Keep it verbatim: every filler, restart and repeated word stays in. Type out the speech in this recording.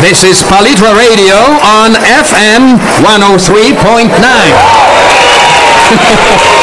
This is Palitra Radio on F M one oh three point nine.